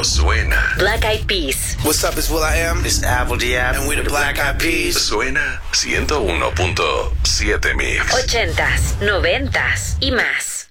suena. Black Eyed Peas. What's up, it's will.i.am. This is Apple Diab. And we the Black Eyed Peas. Suena 101.7 Mix. 80s, 90s y más.